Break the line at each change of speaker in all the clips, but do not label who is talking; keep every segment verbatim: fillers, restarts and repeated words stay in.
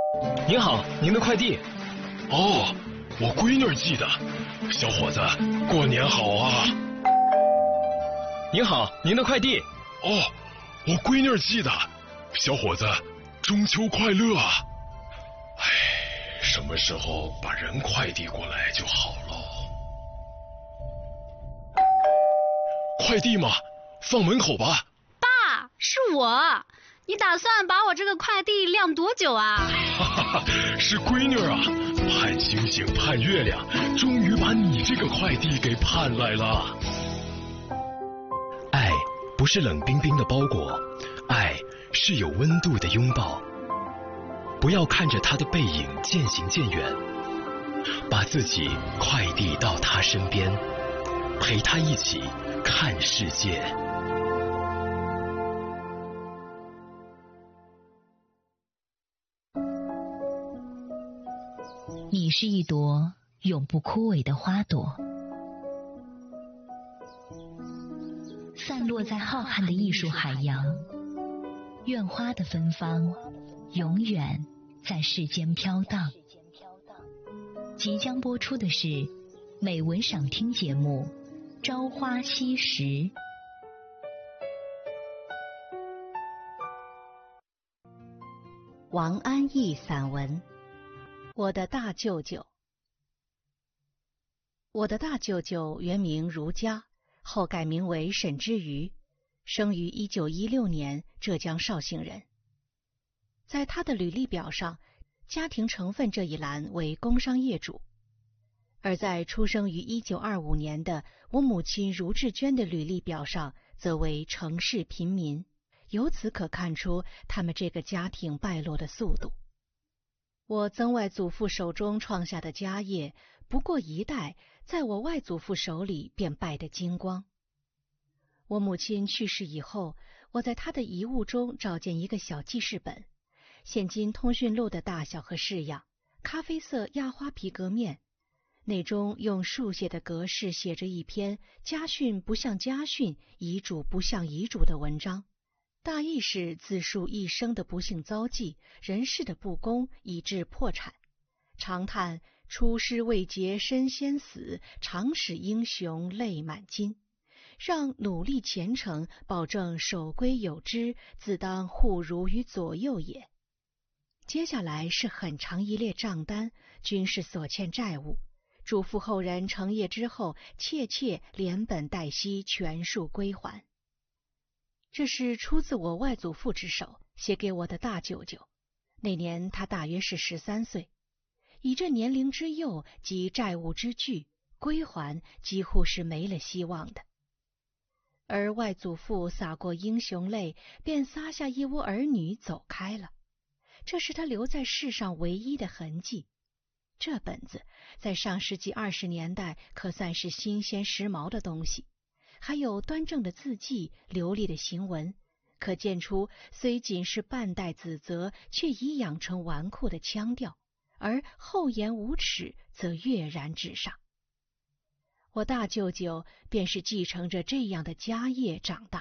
您好，您的快递。
哦，我闺女寄的。小伙子，过年好啊！
您好，您的快递。
哦，我闺女寄的。小伙子，中秋快乐啊！哎，什么时候把人快递过来就好喽？快递吗？放门口吧。
爸，是我。你打算把我这个快递晾多久啊？
哈哈哈，是闺女啊，盼星星盼月亮，终于把你这个快递给盼来了。
爱不是冷冰冰的包裹，爱是有温度的拥抱。不要看着他的背影渐行渐远，把自己快递到他身边，陪他一起看世界。
你是一朵永不枯萎的花朵，散落在浩瀚的艺术海洋。愿花的芬芳永远在世间飘荡。即将播出的是美文赏听节目《朝花夕拾》。
王安忆散文。我的大舅舅。我的大舅舅原名儒家，后改名为沈之瑜，生于一九一六年，浙江绍兴人。在他的履历表上，家庭成分这一栏为工商业主，而在出生于一九二五年的我母亲儒志娟的履历表上，则为城市贫民。由此可看出他们这个家庭败落的速度。我曾外祖父手中创下的家业，不过一代，在我外祖父手里便败得精光。我母亲去世以后，我在她的遗物中找见一个小记事本，现今通讯录的大小和式样，咖啡色压花皮革面，内中用竖写的格式写着一篇家训不像家训，遗嘱不像遗嘱的文章。大意是自述一生的不幸遭际，人世的不公，以致破产。长叹出师未捷身先死，常使英雄泪满襟。让努力虔诚，保证守规有之，自当护儒于左右也。接下来是很长一列账单，均是所欠债务，嘱咐后人成业之后，切切连本带息全数归还。这是出自我外祖父之手，写给我的大舅舅。那年他大约是十三岁，以这年龄之幼及债务之巨，归还几乎是没了希望的。而外祖父洒过英雄泪，便撒下一窝儿女走开了，这是他留在世上唯一的痕迹。这本子在上世纪二十年代可算是新鲜时髦的东西。还有端正的字迹，流利的行文，可见出虽仅是半代子泽，却已养成纨绔的腔调，而厚颜无耻则跃然纸上。我大舅舅便是继承着这样的家业长大。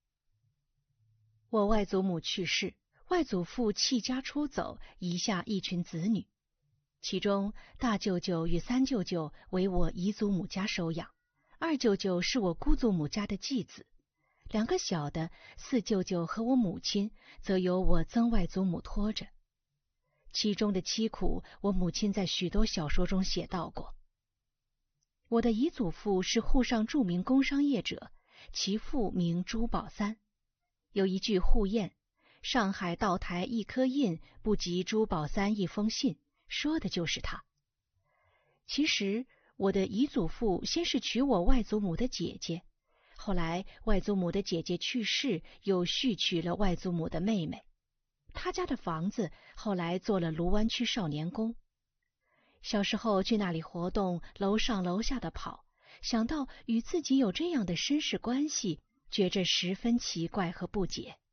我外祖母去世，外祖父弃家出走，遗下一群子女，其中大舅舅与三舅舅为我姨祖母家收养，二舅舅是我姑祖母家的继子，两个小的四舅舅和我母亲则由我曾外祖母托着。其中的凄苦，我母亲在许多小说中写到过。我的姨祖父是沪上著名工商业者，其父名朱宝三。有一句户谚：上海道台一颗印，不及朱宝三一封信，说的就是他。其实我的姨祖父先是娶我外祖母的姐姐，后来外祖母的姐姐去世，又续娶了外祖母的妹妹。他家的房子后来做了卢湾区少年宫。小时候去那里活动，楼上楼下的跑，想到与自己有这样的身世关系，觉着十分奇怪和不解。